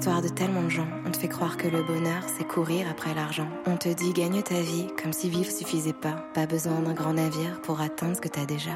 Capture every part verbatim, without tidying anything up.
Histoire de tellement de gens, on te fait croire que le bonheur, c'est courir après l'argent. On te dit gagne ta vie, comme si vivre suffisait pas. Pas besoin d'un grand navire pour atteindre ce que t'as déjà.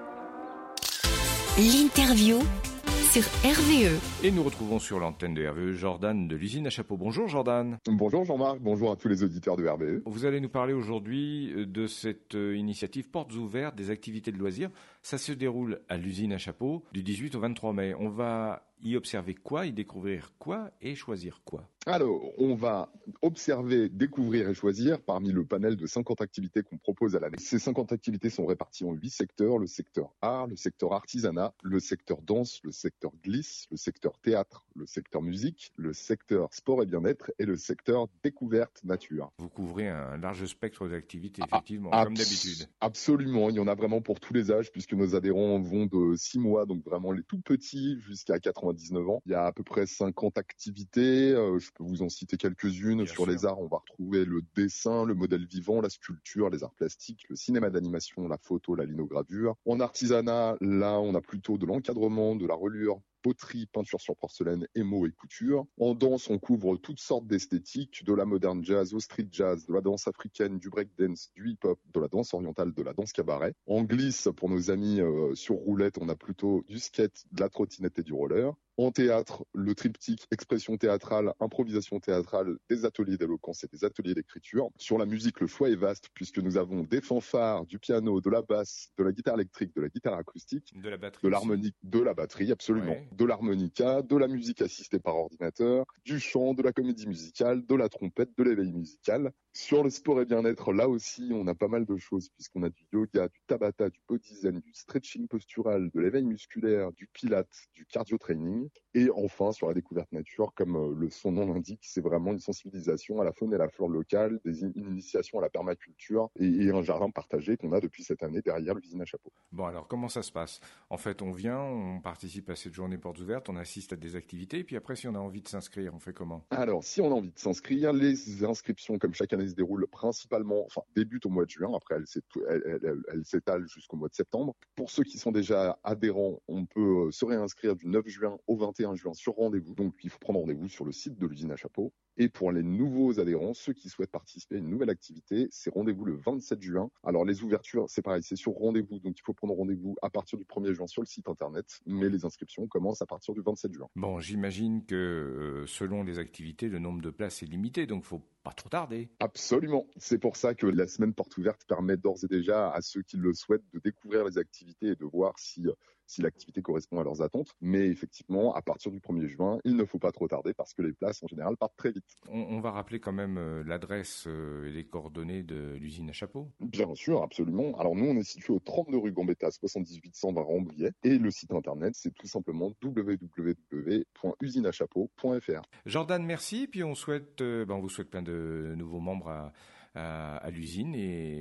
L'interview sur R V E. Et nous retrouvons sur l'antenne de R V E Jordan de l'usine à chapeau. Bonjour Jordan. Bonjour Jean-Marc, bonjour à tous les auditeurs de R V E. Vous allez nous parler aujourd'hui de cette initiative Portes ouvertes des activités de loisirs. Ça se déroule à l'usine à chapeau du dix-huit au vingt-trois mai. On va y observer quoi, y découvrir quoi et choisir quoi? Alors, on va observer, découvrir et choisir parmi le panel de cinquante activités qu'on propose à l'année. Ces cinquante activités sont réparties en huit secteurs, le secteur art, le secteur artisanat, le secteur danse, le secteur glisse, le secteur théâtre, le secteur musique, le secteur sport et bien-être et le secteur découverte nature. Vous couvrez un large spectre d'activités, effectivement, ah, comme d'habitude. Absolument, il y en a vraiment pour tous les âges puisque nos adhérents vont de six mois, donc vraiment les tout petits, jusqu'à quatre-vingt-dix-neuf ans. Il y a à peu près cinquante activités, euh, je peux vous en citer quelques-unes. Bien sur sûr. Les arts, on va retrouver le dessin, le modèle vivant, la sculpture, les arts plastiques, le cinéma d'animation, la photo, la linogravure. En artisanat, là, on a plutôt de l'encadrement, de la reliure, poterie, peinture sur porcelaine, émaux et couture. En danse, on couvre toutes sortes d'esthétiques, de la moderne jazz au street jazz, de la danse africaine, du breakdance, du hip-hop, de la danse orientale, de la danse cabaret. En glisse, pour nos amis euh, sur roulette, on a plutôt du skate, de la trottinette et du roller. En théâtre, le triptyque expression théâtrale, improvisation théâtrale, des ateliers d'éloquence et des ateliers d'écriture. Sur la musique, le choix est vaste puisque nous avons des fanfares, du piano, de la basse, de la guitare électrique, de la guitare acoustique, de la batterie, de l'harmonique, de la batterie, absolument, ouais. De l'harmonica, de la musique assistée par ordinateur, du chant, de la comédie musicale, de la trompette, de l'éveil musical. Sur le sport et bien-être, là aussi, on a pas mal de choses puisqu'on a du yoga, du tabata, du body zen, du stretching postural, de l'éveil musculaire, du pilates, du cardio training. Et enfin, sur la découverte nature, comme le son nom l'indique, c'est vraiment une sensibilisation à la faune et à la flore locale, des in- une initiation à la permaculture et, et un jardin partagé qu'on a depuis cette année derrière l'usine à chapeau. Bon, alors comment ça se passe? En fait, on vient, on participe à cette journée portes ouvertes, on assiste à des activités, et puis après, si on a envie de s'inscrire, on fait comment? Alors, si on a envie de s'inscrire, les inscriptions, comme chaque année, se déroulent principalement, enfin, débutent au mois de juin, après elles, elles, elles, elles, elles s'étalent jusqu'au mois de septembre. Pour ceux qui sont déjà adhérents, on peut se réinscrire du neuf juin au vingt et un juin sur rendez-vous. Donc, il faut prendre rendez-vous sur le site de l'usine à chapeau. Et pour les nouveaux adhérents, ceux qui souhaitent participer à une nouvelle activité, c'est rendez-vous le vingt-sept juin. Alors, les ouvertures, c'est pareil, c'est sur rendez-vous. Donc, il faut prendre rendez-vous à partir du premier juin sur le site internet. Mais les inscriptions commencent à partir du vingt-sept juin. Bon, j'imagine que euh, selon les activités, le nombre de places est limité. Donc, il faut pas trop tarder. Absolument. C'est pour ça que la semaine porte ouverte permet d'ores et déjà à ceux qui le souhaitent de découvrir les activités et de voir si, si l'activité correspond à leurs attentes. Mais effectivement, à partir du premier juin, il ne faut pas trop tarder parce que les places en général partent très vite. On, on va rappeler quand même euh, l'adresse euh, et les coordonnées de l'usine à chapeau. Bien sûr, absolument. Alors nous, on est situé au trente-deux rue Gambetta, soixante-dix-huit cent vingt Rambouillet. Et le site internet, c'est tout simplement w w w point usine à chapeau point f r. Jordan, merci. Puis on souhaite, euh, ben on vous souhaite plein de de nouveaux membres à, à, à l'usine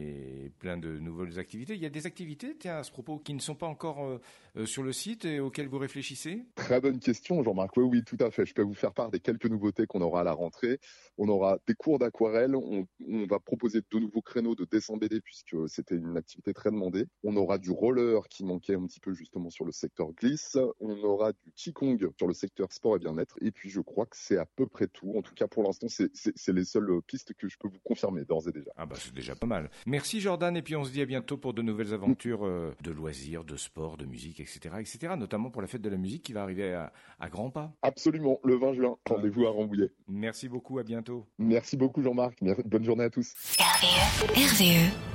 et plein de nouvelles activités. Il y a des activités, tiens, à ce propos, qui ne sont pas encore euh, sur le site et auxquelles vous réfléchissez? Très bonne question, Jean-Marc. Oui, oui, tout à fait. Je peux vous faire part des quelques nouveautés qu'on aura à la rentrée. On aura des cours d'aquarelle. On, on va proposer de nouveaux créneaux de dessin B D puisque c'était une activité très demandée. On aura du roller qui manquait un petit peu justement sur le secteur glisse. On aura du Qigong sur le secteur sport et bien-être. Et puis, je crois que c'est à peu près tout. En tout cas, pour l'instant, c'est, c'est, c'est les seules pistes que je peux vous confirmer d'ores et déjà. Ah bah c'est déjà pas mal. Merci Jordan et puis on se dit à bientôt pour de nouvelles aventures euh, de loisirs, de sport, de musique, et cetera, et cetera. Notamment pour la fête de la musique qui va arriver à, à grands pas. Absolument, le vingt juin. Rendez-vous à Rambouillet. Merci beaucoup, à bientôt. Merci beaucoup Jean-Marc. Bonne journée à tous. R V E. R V E.